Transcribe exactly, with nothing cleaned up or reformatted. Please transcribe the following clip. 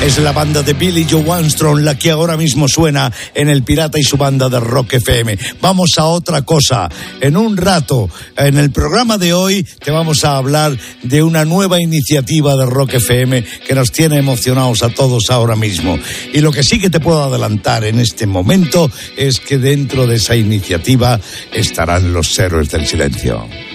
Es la banda de Billy Joe Armstrong la que ahora mismo suena en El Pirata y su banda de Rock F M. Vamos a otra cosa. En un rato, en el programa de hoy, te vamos a hablar de una nueva iniciativa de Rock F M que nos tiene emocionados a todos ahora mismo. Y lo que sí que te puedo adelantar en este momento es que dentro de esa iniciativa estarán los Héroes del Silencio.